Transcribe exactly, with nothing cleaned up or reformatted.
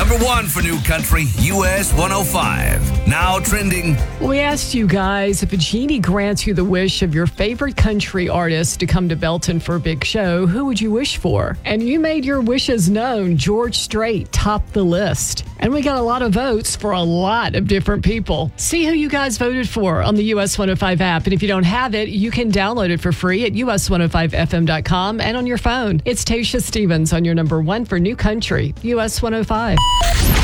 Number one for New Country, U S one oh five. Now trending. We asked you guys if a genie grants you the wish of your favorite country artist to come to Belton for a big show, who would you wish for? And you made your wishes known. George Strait topped the list. And we got a lot of votes for a lot of different people. See who you guys voted for on the U S one oh five app. And if you don't have it, you can download it for free at U S one oh five F M dot com and on your phone. It's Tasha Stevens on your number one for New Country, U S one oh five.